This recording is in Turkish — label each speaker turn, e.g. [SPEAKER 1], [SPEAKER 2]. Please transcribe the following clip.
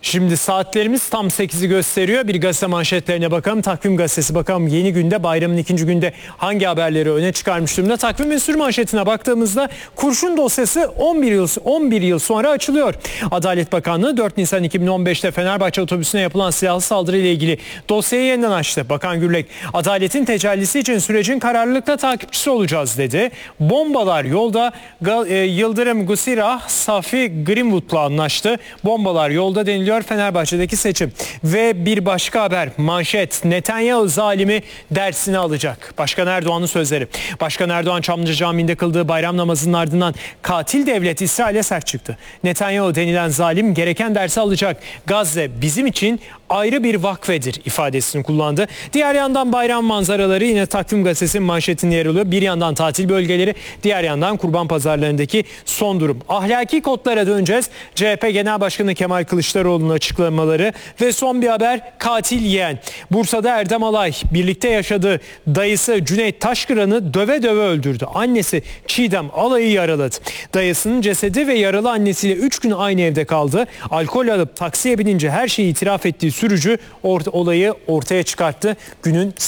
[SPEAKER 1] Şimdi saatlerimiz tam 8'i gösteriyor. Bir gazete manşetlerine bakalım. Takvim gazetesi bakalım yeni günde, bayramın ikinci günde hangi haberleri öne çıkarmış durumda. Takvimin sür manşetine baktığımızda kurşun dosyası 11 yıl sonra açılıyor. Adalet Bakanlığı 4 Nisan 2015'te Fenerbahçe otobüsüne yapılan silahlı saldırı ile ilgili dosyayı yeniden açtı. Bakan Gürlek, adaletin tecellisi için sürecin kararlılıkla takipçisi olacağız dedi. Bombalar yolda. Yıldırım Gusira, Safi Greenwood'la anlaştı. Bombalar yolda deniliyor Fenerbahçe'deki seçim. Ve bir başka haber, manşet: Netanyahu zalimi dersini alacak. Başkan Erdoğan'ın sözleri. Başkan Erdoğan Çamlıca Camii'nde kıldığı bayram namazının ardından katil devlet İsrail'e sert çıktı. Netanyahu denilen zalim gereken dersi alacak. Gazze bizim için ayrı bir vakfedir ifadesini kullandı. Diğer yandan bayram manzaraları yine Takvim Gazetesi'nin manşetinde yer alıyor. Bir yandan tatil bölgeleri, diğer yandan kurban pazarlarındaki son durum. Ahlaki kodlara döneceğiz. CHP Genel Başkanı Kemal Kılıçdaroğlu'nun açıklamaları ve son bir haber, katil yeğen. Bursa'da Erdem Alay birlikte yaşadığı dayısı Cüneyt Taşkıran'ı döve döve öldürdü. Annesi Çiğdem Alay'ı yaraladı. Dayısının cesedi ve yaralı annesiyle 3 gün aynı evde kaldı. Alkol alıp taksiye binince her şeyi itiraf ettiği sürücü olayı ortaya çıkarttı. Günün